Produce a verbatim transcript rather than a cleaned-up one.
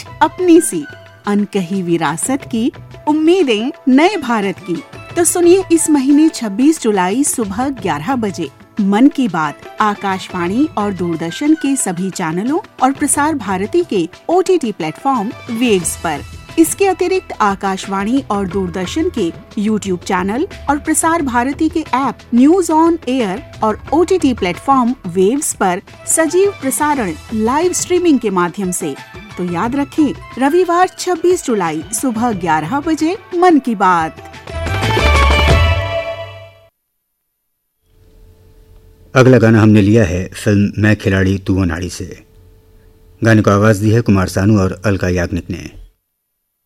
कुछ अपनी सी अनकही विरासत की, उम्मीदें नए भारत की। तो सुनिए इस महीने छब्बीस जुलाई सुबह ग्यारह बजे मन की बात आकाशवाणी और दूरदर्शन के सभी चैनलों और प्रसार भारती के O T T platform waves पर। इसके अतिरिक्त आकाशवाणी और दूरदर्शन के यूट्यूब चैनल और प्रसार भारती के ऐप न्यूज ऑन एयर और O T T platform waves पर सजीव प्रसारण लाइव स्ट्रीमिंग के माध्यम से। तो याद रखें, रविवार छब्बीस जुलाई सुबह ग्यारह बजे मन की बात। अगला गाना हमने लिया है फिल्म मैं खिलाड़ी तू अनाड़ी से। गाने को आवाज दी है कुमार सानू और अलका याग्निक ने।